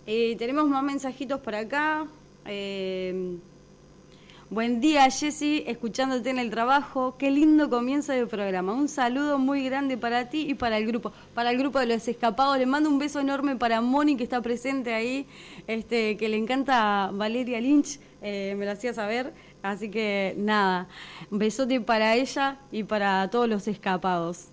Tenemos más mensajitos por acá. Buen día, Jessy, escuchándote en el trabajo. Qué lindo comienzo del programa. Un saludo muy grande para ti y para el grupo de los escapados. Le mando un beso enorme para Moni, que está presente ahí, que le encanta Valeria Lynch, me lo hacía saber. Así que nada, un besote para ella y para todos los escapados.